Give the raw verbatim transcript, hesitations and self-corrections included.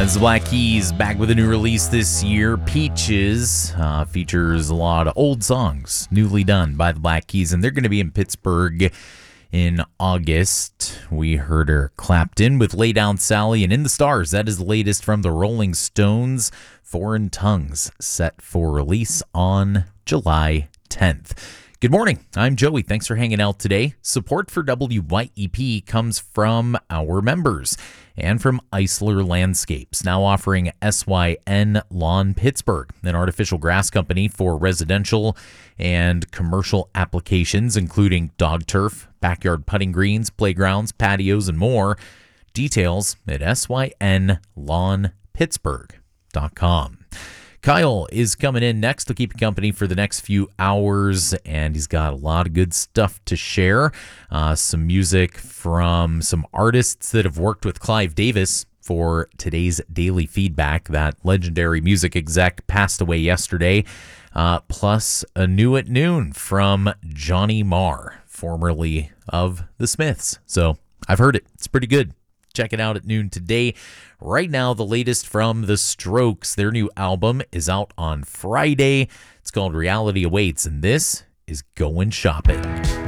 As Black Keys back with a new release this year, Peaches uh, features a lot of old songs newly done by the Black Keys, and they're going to be in Pittsburgh in August. We heard her Clapton with Lay Down Sally, and In the Stars, that is the latest from the Rolling Stones, Foreign Tongues, set for release on July tenth. Good morning, I'm Joey. Thanks for hanging out today. Support for W Y E P comes from our members and from Eisler Landscapes, now offering S Y N Lawn Pittsburgh, an artificial grass company for residential and commercial applications, including dog turf, backyard putting greens, playgrounds, patios, and more. Details at S Y N lawn pittsburgh dot com. Kyle is coming in next to keep you company for the next few hours, and he's got a lot of good stuff to share. Uh, some music from some artists that have worked with Clive Davis for today's daily feedback. That legendary music exec passed away yesterday. Uh, plus a new at noon from Johnny Marr, formerly of the Smiths. So I've heard it. It's pretty good. Check it out at noon today. Right now, the latest from The Strokes. Their new album is out on Friday. It's called Reality Awaits, and this is Going Shopping.